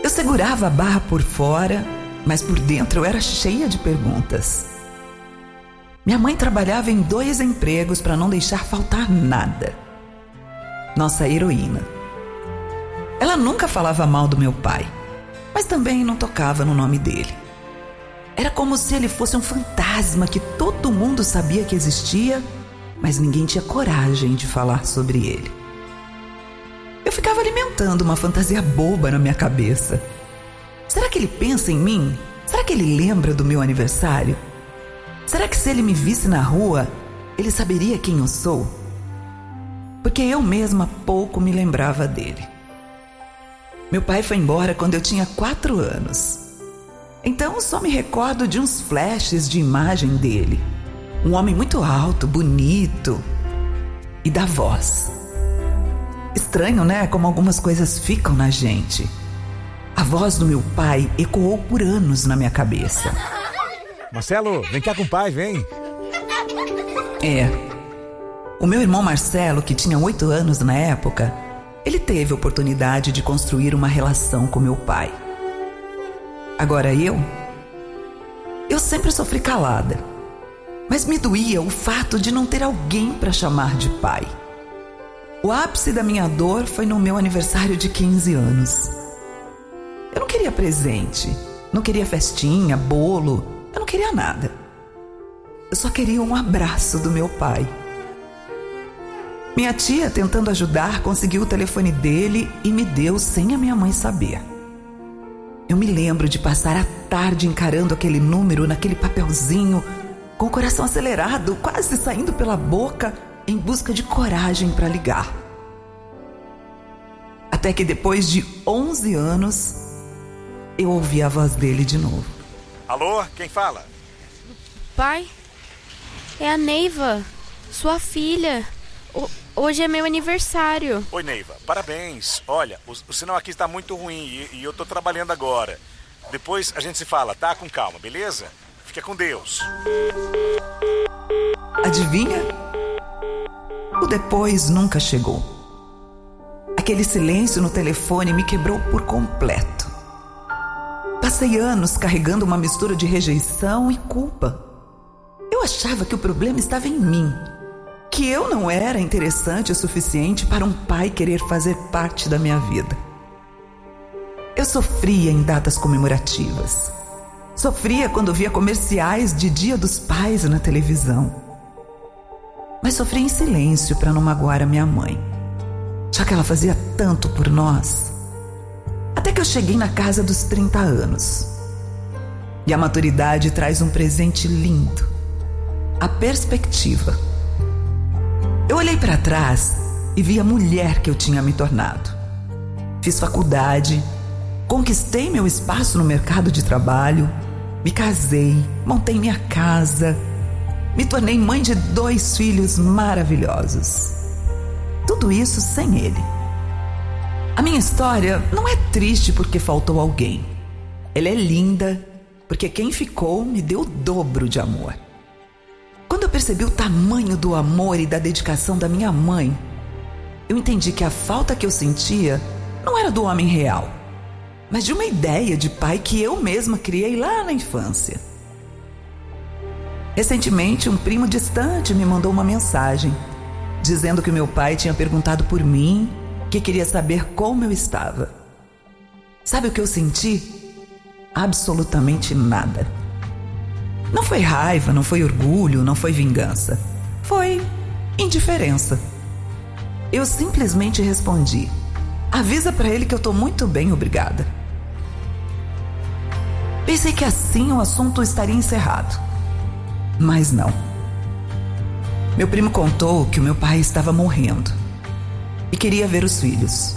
Eu segurava a barra por fora, mas por dentro eu era cheia de perguntas. Minha mãe trabalhava em 2 empregos para não deixar faltar nada. Nossa heroína. Ela nunca falava mal do meu pai, mas também não tocava no nome dele. Era como se ele fosse um fantasma que todo mundo sabia que existia, mas ninguém tinha coragem de falar sobre ele. Eu ficava alimentando uma fantasia boba na minha cabeça. Será que ele pensa em mim? Será que ele lembra do meu aniversário? Será que se ele me visse na rua, ele saberia quem eu sou? Porque eu mesma pouco me lembrava dele. Meu pai foi embora quando eu tinha 4 anos. Então só me recordo de uns flashes de imagem dele. Um homem muito alto, bonito. E da voz. Estranho, né? Como algumas coisas ficam na gente. A voz do meu pai ecoou por anos na minha cabeça. Marcelo, vem cá com o pai, vem. O meu irmão Marcelo, que tinha 8 anos na época, ele teve a oportunidade de construir uma relação com meu pai. Agora eu sempre sofri calada, mas me doía o fato de não ter alguém para chamar de pai. O ápice da minha dor foi no meu aniversário de 15 anos. Eu não queria presente, não queria festinha, bolo, eu não queria nada. Eu só queria um abraço do meu pai. Minha tia, tentando ajudar, conseguiu o telefone dele e me deu sem a minha mãe saber. Eu me lembro de passar a tarde encarando aquele número naquele papelzinho, com o coração acelerado, quase saindo pela boca, em busca de coragem para ligar. Até que depois de 11 anos, eu ouvi a voz dele de novo. Alô, quem fala? Pai, é a Neiva, sua filha. Hoje é meu aniversário. Oi, Neiva, parabéns. Olha, o sinal aqui está muito ruim e eu tô trabalhando agora. Depois a gente se fala, tá? Com calma, beleza? Fica com Deus. Adivinha? O depois nunca chegou. Aquele silêncio no telefone me quebrou por completo. Passei anos carregando uma mistura de rejeição e culpa. Eu achava que o problema estava em mim, que eu não era interessante o suficiente para um pai querer fazer parte da minha vida. Eu sofria em datas comemorativas. Sofria quando via comerciais de Dia dos Pais na televisão. Mas sofria em silêncio para não magoar a minha mãe, já que ela fazia tanto por nós. Até que eu cheguei na casa dos 30 anos. E a maturidade traz um presente lindo: a perspectiva. Eu olhei para trás e vi a mulher que eu tinha me tornado. Fiz faculdade, conquistei meu espaço no mercado de trabalho, me casei, montei minha casa, me tornei mãe de 2 filhos maravilhosos. Tudo isso sem ele. A minha história não é triste porque faltou alguém. Ela é linda porque quem ficou me deu o dobro de amor. Quando eu percebi o tamanho do amor e da dedicação da minha mãe, eu entendi que a falta que eu sentia não era do homem real, mas de uma ideia de pai que eu mesma criei lá na infância. Recentemente, um primo distante me mandou uma mensagem dizendo que meu pai tinha perguntado por mim, que queria saber como eu estava. Sabe o que eu senti? Absolutamente nada. Não foi raiva, não foi orgulho, não foi vingança. Foi indiferença. Eu simplesmente respondi: avisa pra ele que eu tô muito bem, obrigada. Pensei que assim o assunto estaria encerrado. Mas não. Meu primo contou que o meu pai estava morrendo e queria ver os filhos.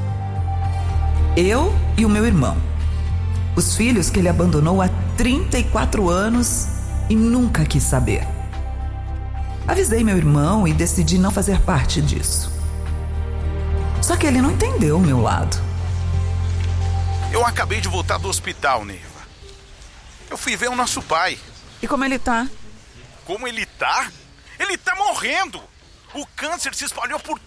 Eu e o meu irmão. Os filhos que ele abandonou há 34 anos e nunca quis saber. Avisei meu irmão e decidi não fazer parte disso. Só que ele não entendeu o meu lado. Eu acabei de voltar do hospital, Neiva. Eu fui ver o nosso pai. E como ele tá? Como ele tá? Ele tá morrendo! O câncer se espalhou por